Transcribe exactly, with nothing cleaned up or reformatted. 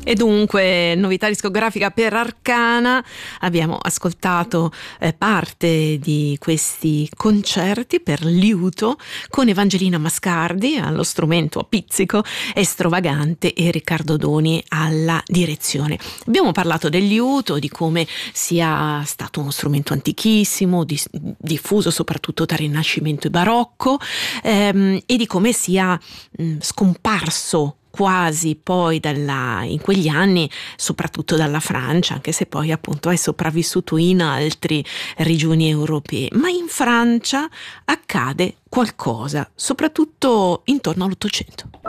E dunque, novità discografica per Arcana, abbiamo ascoltato eh, parte di questi concerti per liuto con Evangelina Mascardi allo strumento a pizzico e Strovagante e Riccardo Doni alla direzione. Abbiamo parlato del liuto, di come sia stato uno strumento antichissimo, di, diffuso soprattutto tra Rinascimento e Barocco, ehm, e di come sia mh, scomparso quasi poi dalla, in quegli anni soprattutto dalla Francia, anche se poi appunto è sopravvissuto in altre regioni europee. Ma in Francia accade qualcosa, soprattutto intorno all'Ottocento.